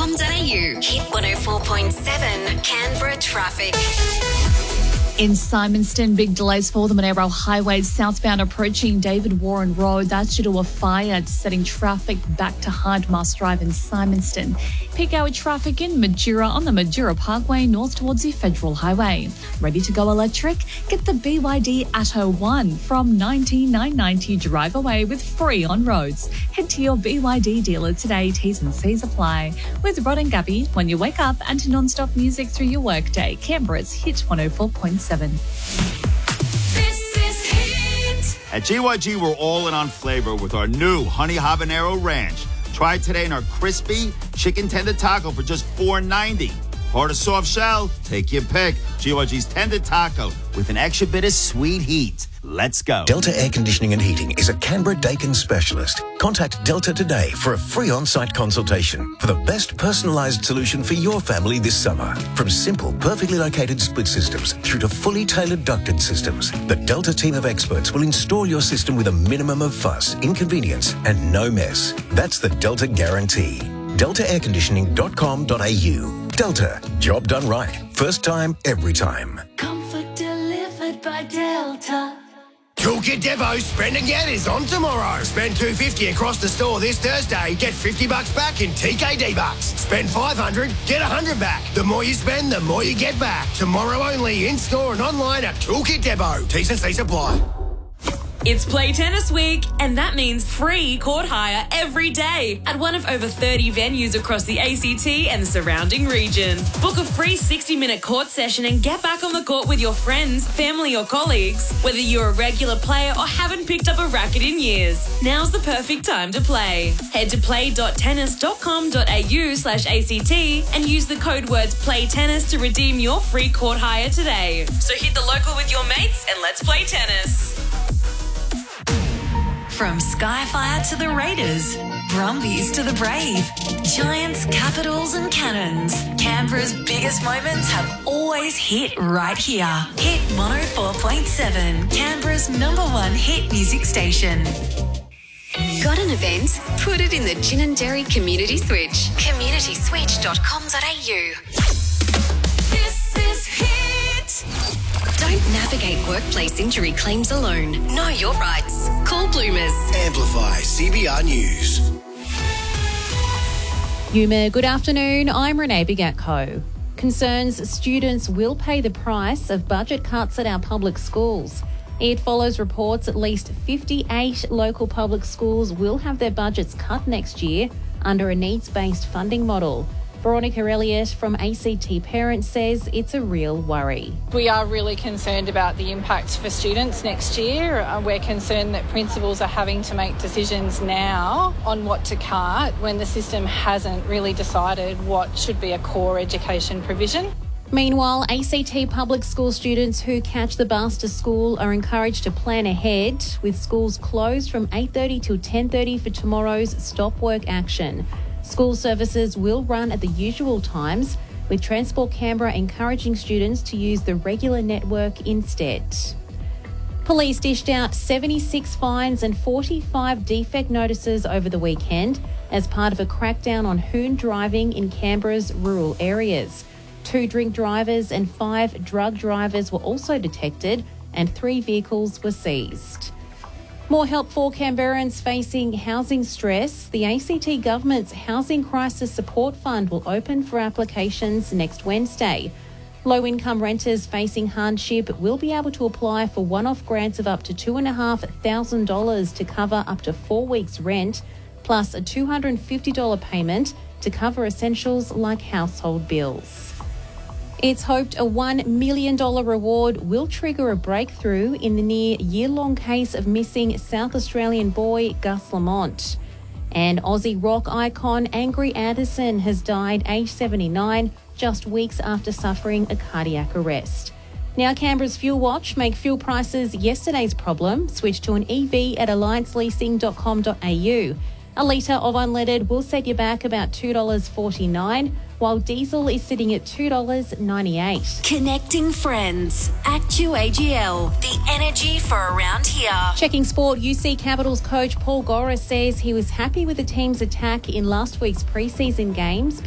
Hit 104.7 Canberra traffic. In Symonston, big delays for the Monaro Highway southbound approaching David Warren Road. That's due to a fire setting traffic back to Hindmarsh Drive in Symonston. Peak hour traffic in Majura on the Majura Parkway north towards the Federal Highway. Ready to go electric? Get the BYD Atto 1 from $19,990 drive away with free on roads. Head to your BYD dealer today. T's and C's apply. With Rod and Gabby, when you wake up and to non-stop music through your workday. Canberra's Hit 104.7. This is Hit. At GYG, we're all in on flavor with our new Honey Habanero Ranch. Try it today in our crispy chicken tender taco for just $4.90. Hard or soft shell? Take your pick. GYG's tender taco with an extra bit of sweet heat. Let's go. Delta Air Conditioning and Heating is a Canberra-Dakin specialist. Contact Delta today for a free on-site consultation for the best personalised solution for your family this summer. From simple, perfectly located split systems through to fully tailored ducted systems, the Delta team of experts will install your system with a minimum of fuss, inconvenience and no mess. That's the Delta guarantee. DeltaAirConditioning.com.au. Delta. Job done right. First time, every time. Comfort delivered by Delta. Toolkit Depot's Spend and Get is on tomorrow. Spend $250 across the store this Thursday. Get $50 back in TKD bucks. Spend $500, get $100 back. The more you spend, the more you get back. Tomorrow only, in-store and online at Toolkit Depot. T's and C's apply. It's Play Tennis Week, and that means free court hire every day at one of over 30 venues across the ACT and the surrounding region. Book a free 60-minute court session and get back on the court with your friends, family or colleagues. Whether you're a regular player or haven't picked up a racket in years, now's the perfect time to play. Head to play.tennis.com.au/ACT and use the code words PLAYTENNIS to redeem your free court hire today. So hit the local with your mates and let's play tennis. From Skyfire to the Raiders, Brumbies to the Brave, Giants, Capitals and Cannons, Canberra's biggest moments have always hit right here. Hit 104.7, Canberra's #1 hit music station. Got an event? Put it in the Gin and Dairy Community Switch. communityswitch.com.au. This is Hit. Don't navigate workplace injury claims alone. Know your rights. Call Bloomers. Amplify CBR News. Yuma, good afternoon. I'm Renee Bigatko. Concerns students will pay the price of budget cuts at our public schools. It follows reports at least 58 local public schools will have their budgets cut next year under a needs-based funding model. Veronica Elliott from ACT Parents says it's a real worry. We are really concerned about the impact for students next year. We're concerned that principals are having to make decisions now on what to cut when the system hasn't really decided what should be a core education provision. Meanwhile, ACT public school students who catch the bus to school are encouraged to plan ahead, with schools closed from 8:30 till 10:30 for tomorrow's stop work action. School services will run at the usual times, with Transport Canberra encouraging students to use the regular network instead. Police dished out 76 fines and 45 defect notices over the weekend as part of a crackdown on hoon driving in Canberra's rural areas. 2 drink drivers and 5 drug drivers were also detected and 3 vehicles were seized. More help for Canberrans facing housing stress. The ACT Government's Housing Crisis Support Fund will open for applications next Wednesday. Low-income renters facing hardship will be able to apply for one-off grants of up to $2,500 to cover up to 4 weeks' rent, plus a $250 payment to cover essentials like household bills. It's hoped a $1 million reward will trigger a breakthrough in the near year-long case of missing South Australian boy Gus Lamont. And Aussie rock icon Angry Anderson has died aged 79, just weeks after suffering a cardiac arrest. Now Canberra's Fuel Watch. Make fuel prices yesterday's problem. Switch to an EV at allianceleasing.com.au. A litre of unleaded will set you back about $2.49, while diesel is sitting at $2.98. Connecting friends. ActuAGL. The energy for around here. Checking sport, UC Capitals coach Paul Gora says he was happy with the team's attack in last week's pre-season games,